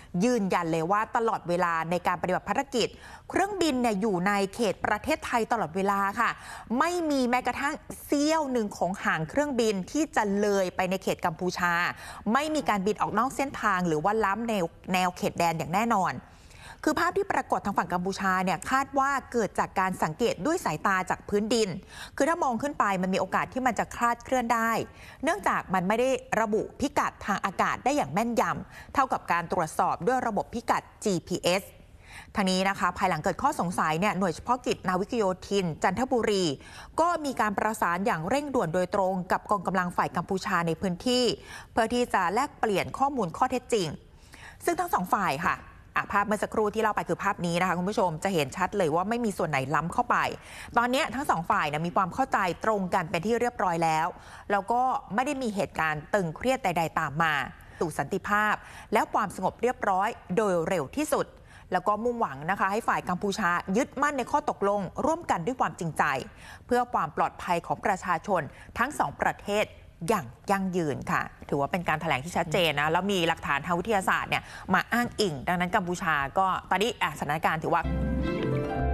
ยืนยันเลยว่าตลอดเวลาในการปฏิบัติภารกิจเครื่องบินเนี่ยอยู่ในเขตประเทศไทยตลอดเวลาค่ะไม่มีแม้กระทั่งเสี้ยวหนึ่งของหางเครื่องบินที่จะเลยไปในเขตกัมพูชาไม่มีการบินออกนอกเส้นทางหรือว่าล้ำแนวเขตแดนอย่างแน่นอนคือภาพที่ปรากฏทางฝั่งกัมพูชาเนี่ยคาดว่าเกิดจากการสังเกตด้วยสายตาจากพื้นดินคือถ้ามองขึ้นไปมันมีโอกาสที่มันจะคลาดเคลื่อนได้เนื่องจากมันไม่ได้ระบุพิกัดทางอากาศได้อย่างแม่นยำเท่ากับการตรวจสอบด้วยระบบพิกัด GPS ทางนี้นะคะภายหลังเกิดข้อสงสัยเนี่ยหน่วยเฉพาะกิจนาวิกโยธินจันทบุรีก็มีการประสานอย่างเร่งด่วนโดยตรงกับกองกำลังฝ่ายกัมพูชาในพื้นที่เพื่อที่จะแลกเปลี่ยนข้อมูลข้อเท็จจริงซึ่งทั้งสองฝ่ายค่ะภาพเมื่อสักครู่ที่เล่าไปคือภาพนี้นะคะคุณผู้ชมจะเห็นชัดเลยว่าไม่มีส่วนไหนล้ำเข้าไปตอนนี้ทั้งสองฝ่ายมีความเข้าใจตรงกันเป็นที่เรียบร้อยแล้วก็ไม่ได้มีเหตุการณ์ตึงเครียดใดๆตามมาสู่สันติภาพและความสงบเรียบร้อยโดยเร็วที่สุดแล้วก็มุ่งหวังนะคะให้ฝ่ายกัมพูชายึดมั่นในข้อตกลงร่วมกันด้วยความจริงใจเพื่อความปลอดภัยของประชาชนทั้งสองประเทศอย่างยั่งยืนค่ะถือว่าเป็นการแถลงที่ชัดเจนนะแล้วมีหลักฐานทางวิทยาศาสตร์เนี่ยมาอ้างอิงดังนั้นกัมพูชาก็ตอนนี้สถานการณ์ถือว่า